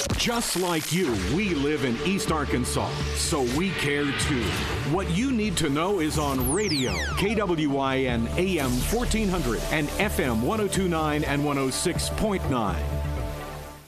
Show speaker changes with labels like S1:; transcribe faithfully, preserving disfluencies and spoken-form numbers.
S1: Just like you, we live in East Arkansas, so we care too. What you need to know is on radio, K W I N A M fourteen hundred and F M one oh two point nine and one oh six point nine.